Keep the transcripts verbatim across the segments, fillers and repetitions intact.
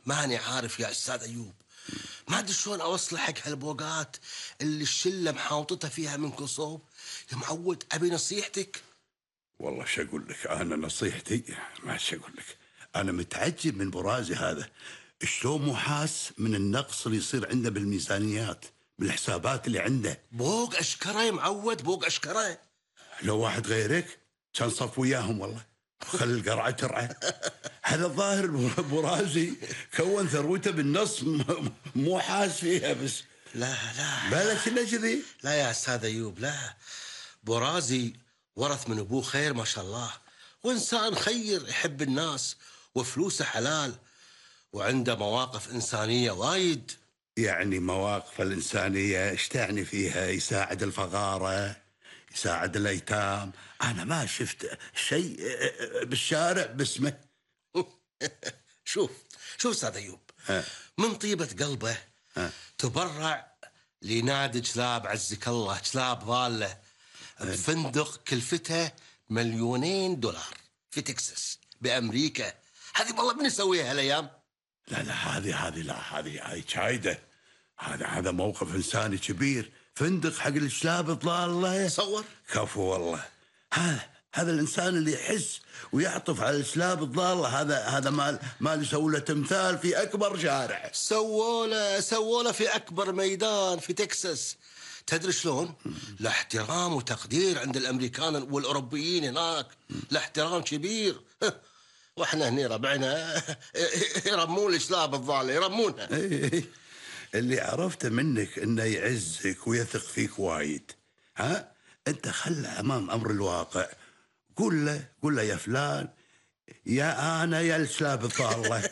ماني عارف يا أستاذ أيوب، ما أدري شلون أوصل حق هالبوقات اللي الشلة محاوطتها فيها من كصوب. يا معود أبي نصيحتك. والله شو أقول لك، أنا نصيحتي ما شو أقول لك، أنا متعجب من برازي هذا، شلون مو حاس من النقص اللي يصير عنده بالميزانيات بالحسابات اللي عنده. بوق أشكره يا معود، بوق أشكره. لو واحد غيرك كان صف وياهم والله، خل القرعة ترعى. هذا الظاهر برازي كون ثروته بالنص، م- مو حاس فيها بس. لا لا بالك انه كذي؟ لا يا أستاذ أيوب، لا. بورازي ورث من أبوه خير ما شاء الله، وإنسان خير يحب الناس وفلوسه حلال، وعنده مواقف إنسانية وايد. يعني مواقف الإنسانية ايش تعني فيها؟ يساعد الفقارة، يساعد الأيتام. أنا ما شفت شيء بالشارع باسمه. شوف شوف أستاذ أيوب، ها. من طيبة قلبه ها. تبرع لنادي كلاب عزك الله، كلاب ضالة بفندق كلفته مليونين دولار في تكساس بأمريكا. هذه والله من يسويها هالأيام؟ لا لا هذه هذه لا هذه هذه شايدة. هذا هذا موقف إنساني كبير، فندق حق الكلاب الضالة. تصور. كفو والله. هذا هذا الإنسان اللي يحس ويعطف على الكلاب الضالة، هذا هذا مال مال يسوي له تمثال في أكبر شارع. سووا له سووا له في أكبر ميدان في تكساس. تدري شلون؟ لا احترام وتقدير عند الأمريكان والأوروبيين هناك، لا احترام كبير. واحنا هنا ربعنا يرمون الكلاب الضالة، يرمونها. إيه، اللي عرفته منك انه يعزك ويثق فيك وايد. ها انت خله امام امر الواقع، قول له قول له يا فلان، يا انا يا الكلاب الضاله.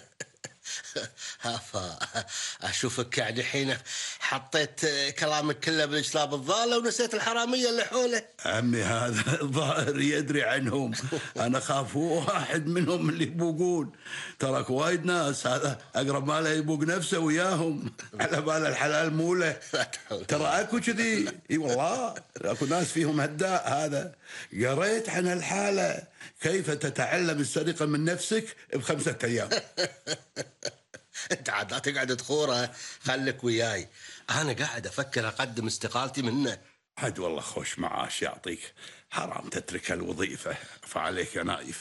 هافا اشوفك يعني حين حطيت كلامك كله بالكلاب الضاله ونسيت الحراميه اللي حوله. عمي هذا الظاهر يدري عنهم، انا خاف واحد منهم اللي يبوقون. تراك وايد ناس، هذا اقرب ما له يبوق نفسه وياهم على بال الحلال موله. ترى اكو كذي، اي والله اكو ناس فيهم هداء. هذا قريت عن الحاله، كيف تتعلم السرقه من نفسك بخمسه ايام. انت عاد لا تقعد تخوره، خليك وياي، انا قاعد افكر اقدم استقالتي منه. عاد والله خوش معاش يعطيك، حرام تترك الوظيفه، فعليك يا نايف.